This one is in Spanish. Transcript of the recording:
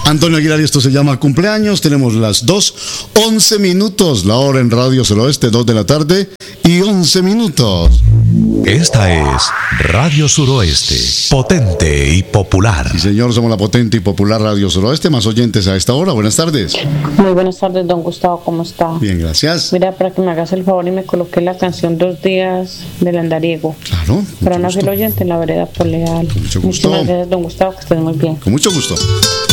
Antonio Aguilar, y esto se llama Cumpleaños. Tenemos las 2:11 minutos, la hora en Radio Suroeste, 2 de la tarde y 11 minutos. Esta es Radio Suroeste, potente y popular. Sí, señor, somos la potente y popular Radio Suroeste. Más oyentes a esta hora. Buenas tardes. Muy buenas tardes, don Gustavo, ¿cómo está? Bien, gracias. Mira, para que me hagas el favor y me coloque la canción 2 días del andariego. Claro. Para una fiel oyente en la vereda por Leal. Con mucho gusto. Muchísimas gracias, don Gustavo, que estés muy bien. Con mucho gusto.